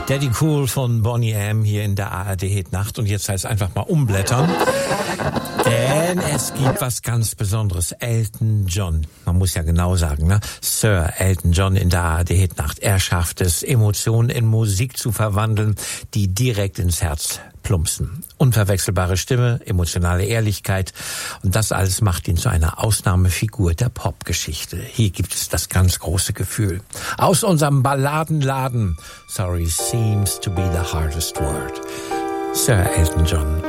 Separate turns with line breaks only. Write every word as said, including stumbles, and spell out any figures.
Daddy Cool von Boney M. hier in der A R D Hit-Nacht. Und jetzt heißt es einfach mal umblättern. Denn es gibt was ganz Besonderes. Elton John. Man muss ja genau sagen, ne? Sir Elton John in der A R D Hit-Nacht. Er schafft es, Emotionen in Musik zu verwandeln, die direkt ins Herz plumpsen. Unverwechselbare Stimme, emotionale Ehrlichkeit. Und das alles macht ihn zu einer Ausnahmefigur der Popgeschichte. Hier gibt es das ganz große Gefühl. Aus unserem Balladenladen. Sorry seems to be the hardest word. Sir Elton John.